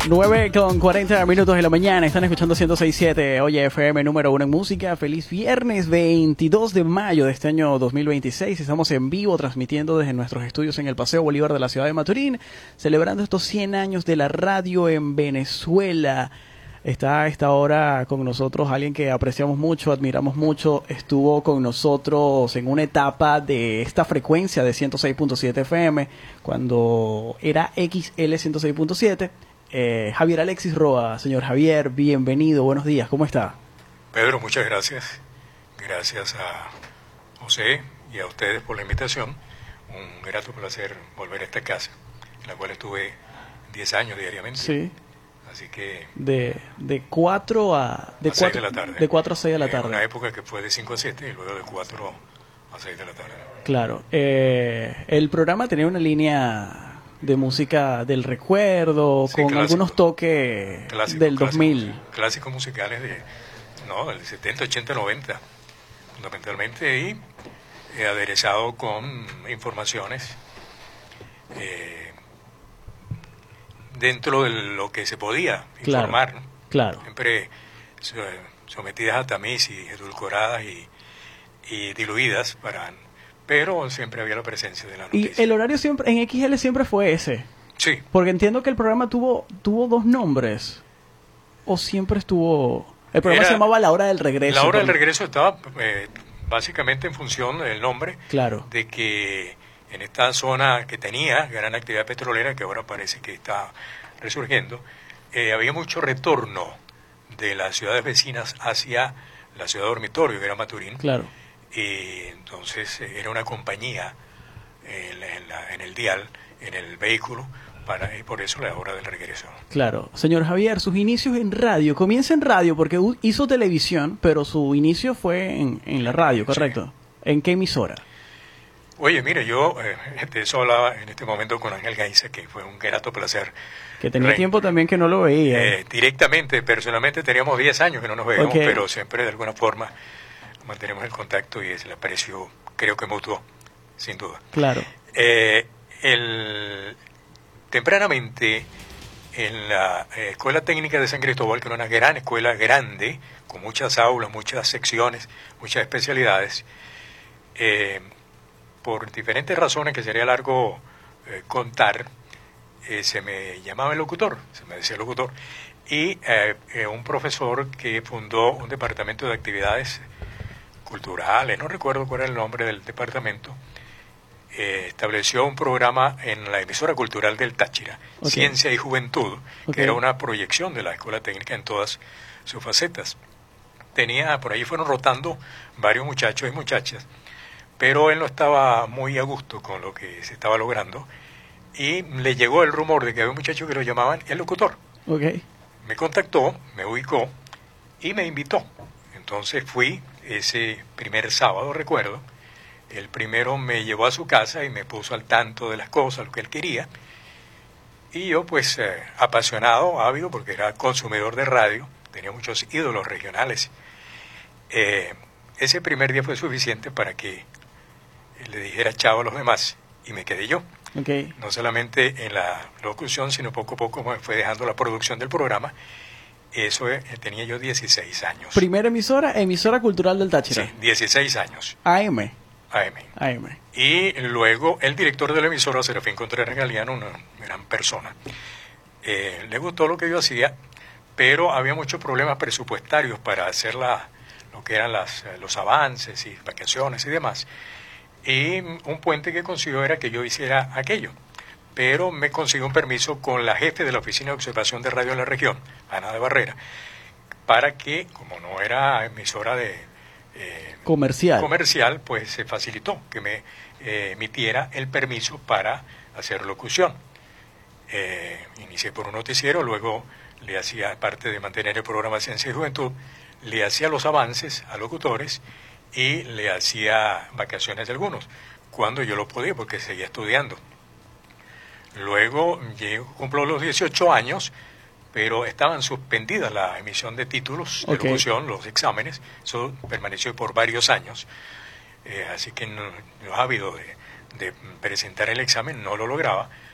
9:40 de la mañana, están escuchando 106.7, Oye FM número 1 en música. Feliz viernes 22 de mayo de este año 2026. Estamos en vivo transmitiendo desde nuestros estudios en el Paseo Bolívar de la ciudad de Maturín, celebrando estos 100 años de la radio en Venezuela. Está a esta hora con nosotros alguien que apreciamos mucho, admiramos mucho. Estuvo con nosotros en una etapa de esta frecuencia de 106.7 FM, cuando era XL 106.7. Javier Alexis Roa. Señor Javier, bienvenido, buenos días, ¿cómo está? Pedro, muchas gracias. Gracias a José y a ustedes por la invitación. Un grato placer volver a esta casa, en la cual estuve 10 años diariamente. Sí. Así que... De 4 a 6 de la tarde. De 4 a 6 de la tarde. En una época que fue de 5 a 7 y luego de 4 a 6 de la tarde. Claro. El programa tenía una línea de música del recuerdo, sí, con clásico, algunos toques del 2000. Clásicos musicales del 70, 80, 90, fundamentalmente, y aderezado con informaciones dentro de lo que se podía informar. Claro. Siempre sometidas a tamiz y edulcoradas y diluidas pero siempre había la presencia de la noticia. Y el horario siempre en XL siempre fue ese. Sí. Porque entiendo que el programa tuvo dos nombres. ¿O siempre estuvo...? El programa se llamaba La Hora del Regreso. La Hora del Regreso estaba básicamente en función del nombre. Claro. De que en esta zona que tenía gran actividad petrolera, que ahora parece que está resurgiendo, había mucho retorno de las ciudades vecinas hacia la ciudad dormitorio, que era Maturín. Claro. Y entonces era una compañía en el dial, en el vehículo, y por eso la hora del regreso. Claro. Señor Javier, sus inicios en radio, comienza en radio porque hizo televisión, pero su inicio fue en la radio, ¿correcto? Sí. ¿En qué emisora? Oye, mire, yo de eso hablaba en este momento con Ángel Gainza, que fue un grato placer. Que tenía tiempo también que no lo veía. Directamente, personalmente teníamos 10 años que no nos veíamos, pero siempre de alguna forma mantenemos el contacto y el aprecio, creo que mutuo, sin duda. Claro. Tempranamente, en la Escuela Técnica de San Cristóbal, que era una gran escuela grande, con muchas aulas, muchas secciones, muchas especialidades, por diferentes razones que sería largo contar, se me llamaba el locutor, se me decía locutor, y un profesor que fundó un departamento de actividades culturales, no recuerdo cuál era el nombre del departamento, estableció un programa en la emisora cultural del Táchira, okay. Ciencia y Juventud, okay. Que era una proyección de la Escuela Técnica en todas sus facetas. Por ahí fueron rotando varios muchachos y muchachas, pero él no estaba muy a gusto con lo que se estaba logrando y le llegó el rumor de que había un muchacho que lo llamaban el locutor. Okay. Me contactó, me ubicó y me invitó. Entonces fui ese primer sábado, recuerdo. El primero me llevó a su casa y me puso al tanto de las cosas, lo que él quería. Y yo, pues, apasionado, ávido, porque era consumidor de radio, tenía muchos ídolos regionales. Ese primer día fue suficiente para que le dijera chao a los demás y me quedé yo. Okay. No solamente en la locución, sino poco a poco me fue dejando la producción del programa. Eso tenía yo 16 años. ¿Primera emisora cultural del Táchira? Sí, 16 años. AM. Y luego el director de la emisora, Serafín Contreras Galeano, una gran persona, le gustó lo que yo hacía, pero había muchos problemas presupuestarios para hacer lo que eran los avances y vacaciones y demás. Y un puente que consiguió era que yo hiciera aquello. Pero me consiguió un permiso con la jefe de la Oficina de Observación de Radio en la región, Ana de Barrera, para que, como no era emisora comercial, pues se facilitó que me emitiera el permiso para hacer locución. Inicié por un noticiero, luego le hacía, parte de mantener el programa Ciencia y Juventud, le hacía los avances a locutores y le hacía vacaciones de algunos, cuando yo lo podía, porque seguía estudiando. Luego cumplo los 18 años, pero estaban suspendidas la emisión de títulos de locución, los exámenes. Eso permaneció por varios años. Así que no ávido de presentar el examen, no lo lograba.